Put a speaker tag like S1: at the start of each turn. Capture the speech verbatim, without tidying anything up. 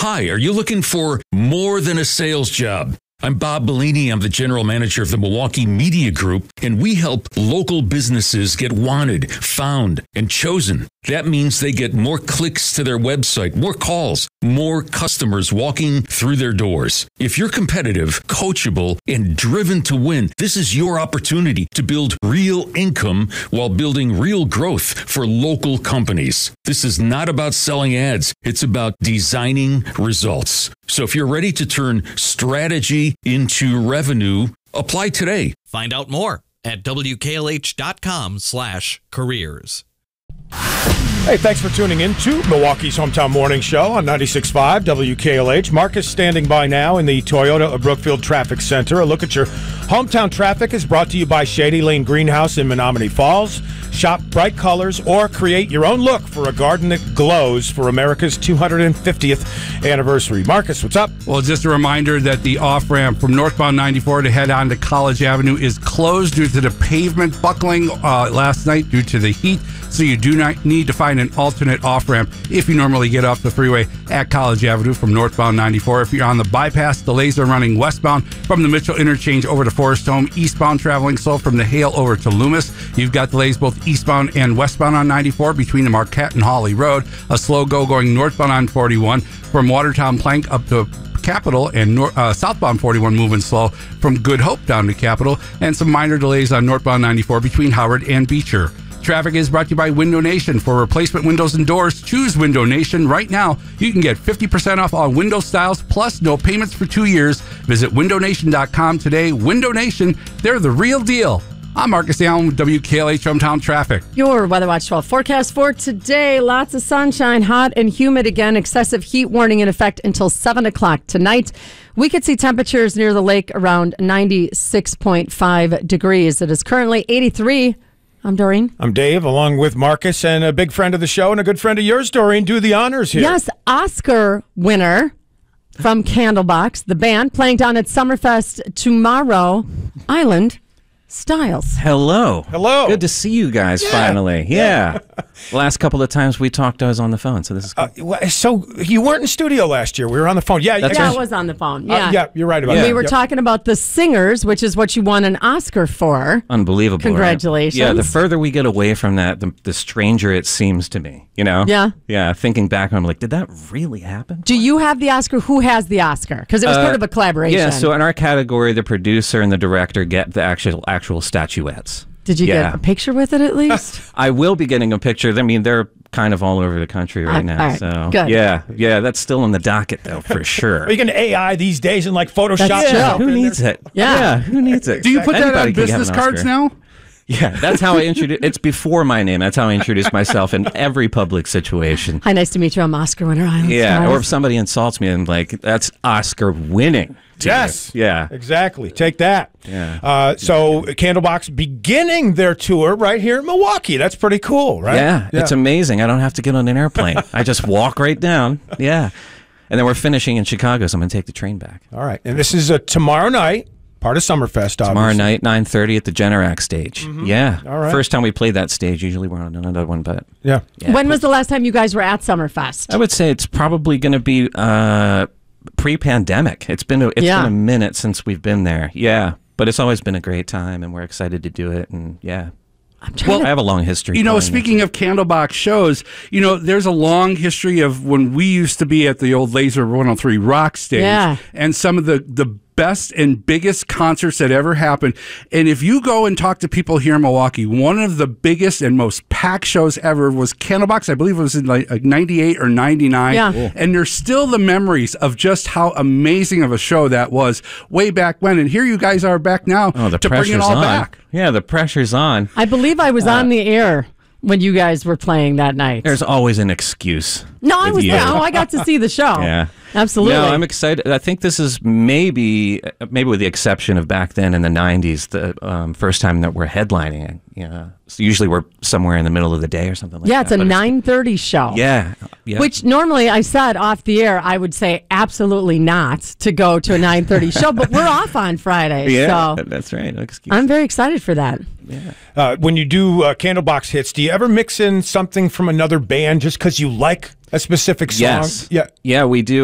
S1: Hi, are you looking for more than a sales job? I'm Bob Bellini. I'm the general manager of the Milwaukee Media Group, and we help local businesses get wanted, found, and chosen. That means they get more clicks to their website, more calls, more customers walking through their doors. If you're competitive, coachable, and driven to win, this is your opportunity to build real income while building real growth for local companies. This is not about selling ads. It's about designing results. So if you're ready to turn strategy into revenue, apply today.
S2: Find out more at W K L H dot com slash careers.
S3: Hey, thanks for tuning in to Milwaukee's Hometown Morning Show on ninety-six point five W K L H. Marcus standing by now in the Toyota of Brookfield Traffic Center. A look at your hometown traffic is brought to you by Shady Lane Greenhouse in Menominee Falls. Shop bright colors or create your own look for a garden that glows for America's two hundred fiftieth anniversary. Marcus, what's up?
S4: Well, just a reminder that the off-ramp from northbound ninety-four to head on to College Avenue is closed due to the pavement buckling uh, last night due to the heat. So you do not need to find an alternate off-ramp if you normally get off the freeway at College Avenue from northbound ninety-four. If you're on the bypass, delays are running westbound from the Mitchell Interchange over to Forest Home. Eastbound traveling slow from the Hale over to Loomis. You've got delays both eastbound and westbound on ninety-four between the Marquette and Hawley Road. A slow go going northbound on forty-one from Watertown Plank up to Capitol, and nor- uh, southbound forty-one moving slow from Good Hope down to Capitol, and some minor delays on northbound ninety-four between Howard and Beecher. Traffic is brought to you by Window Nation. For replacement windows and doors, choose Window Nation. Right now, you can get fifty percent off all window styles, plus no payments for two years. Visit window nation dot com today. Window Nation, they're the real deal. I'm Marcus Allen with W K L H Hometown Traffic.
S5: Your Weather Watch twelve forecast for today. Lots of sunshine, hot and humid again. Excessive heat warning in effect until seven o'clock tonight. We could see temperatures near the lake around ninety-six point five degrees. It is currently eighty-three. I'm Doreen.
S3: I'm Dave, along with Marcus, and a big friend of the show and a good friend of yours, Doreen. Do the honors here.
S5: Yes, Oscar winner from Candlebox, the band, playing down at Summerfest tomorrow, Island Styles.
S6: Hello.
S3: Hello.
S6: Good to see you guys
S3: Yeah.
S6: finally. Yeah. Last couple of times we talked, I was on the phone, so this is good.
S3: Uh, well, so you weren't in studio last year. We were on the phone. Yeah,
S6: That's
S3: I
S5: Yeah,
S3: guess-
S5: I was on the phone.
S3: uh,
S5: Yeah,
S3: yeah, you're right about
S6: Yeah.
S3: that.
S5: We were
S3: Yep.
S5: talking about The Singers, which is what you won an Oscar for.
S6: Unbelievable. right?
S5: Congratulations.
S6: Yeah, the further we get away from that, the, the stranger it seems to me, you know?
S5: Yeah.
S6: Yeah, thinking back, I'm like, did that really happen?
S5: Do you have the Oscar? Who has the Oscar? Because it was
S6: Uh,
S5: part of a collaboration.
S6: Yeah, so in our category, the producer and the director get the actual actual statuettes.
S5: Did you
S6: yeah.
S5: get a picture with it at least?
S6: I will be getting a picture. I mean, they're kind of all over the country right
S5: Uh,
S6: now.
S5: all right,
S6: So
S5: good.
S6: yeah, yeah, that's still on the docket though, for sure.
S3: Are you going to A I these days and like Photoshop?
S5: That's
S3: stuff
S5: true.
S3: in
S6: Who
S3: there?
S6: needs it?
S5: Yeah.
S6: who needs it?
S4: Do you put that
S6: Anybody
S4: on
S6: can have
S4: business
S6: an
S4: cards
S6: Oscar.
S4: now?
S6: Yeah, that's how I introduce. It's before my name. That's how I introduce myself in every public situation.
S5: Hi, nice to meet you. I'm Oscar winner. Island
S6: Yeah,
S5: Styles.
S6: or if somebody insults me, I'm like, that's Oscar winning. to
S3: Yes.
S6: you. Yeah.
S3: Exactly. Take that.
S6: Yeah.
S3: Uh, so Candlebox beginning their tour right here in Milwaukee. That's pretty cool, right?
S6: Yeah, it's amazing. I don't have to get on an airplane. I just walk right down. Yeah. And then we're finishing in Chicago, so I'm going to take the train back.
S3: All right. And this is uh, tomorrow night, part of Summerfest, obviously.
S6: Tomorrow night, nine thirty at the Generac stage.
S5: Mm-hmm.
S6: Yeah.
S3: All right.
S6: First time we played that stage. Usually we're on another one, but
S3: Yeah.
S6: yeah.
S5: When was the last time you guys were at Summerfest?
S6: I would say it's probably going to be uh, pre-pandemic. It's been a, it's
S5: Yeah.
S6: been a minute since we've been there. Yeah. But it's always been a great time, and we're excited to do it. And yeah.
S5: I'm trying
S6: Well,
S5: to
S6: I have a long history.
S4: You know,
S6: playing
S4: speaking of Candlebox shows, you know, there's a long history of when we used to be at the old Laser one oh three Rock stage,
S5: Yeah.
S4: and some of the the best and biggest concerts that ever happened. And if you go and talk to people here in Milwaukee, one of the biggest and most packed shows ever was Candlebox. I believe it was in like, like ninety-eight or ninety-nine.
S5: Yeah. Cool.
S4: And there's still the memories of just how amazing of a show that was way back when. And here you guys are back now
S6: Oh, the
S4: to bring
S6: pressure's
S4: it all
S6: on.
S4: back.
S6: Yeah, the pressure's on.
S5: I believe I was on the air when you guys were playing that night.
S6: There's always an excuse.
S5: no, I
S6: with
S5: was
S6: you.
S5: there. Oh, I got to see the show.
S6: Yeah.
S5: Absolutely.
S6: No, I'm excited. I think this is maybe, maybe with the exception of back then in the nineties, the um, first time that we're headlining. Yeah, so usually we're somewhere in the middle of the day or something like
S5: yeah,
S6: that.
S5: it's a
S6: but
S5: nine thirty show.
S6: Yeah, yeah.
S5: Which normally I said off the air, I would say absolutely not to go to a nine thirty show, but we're off on Friday.
S6: yeah,
S5: So
S6: that's right. No excuse.
S5: I'm very excited for that.
S3: Uh, when you do uh, Candlebox hits, do you ever mix in something from another band just because you like a specific song?
S6: Yes.
S3: Yeah.
S6: Yeah, we do.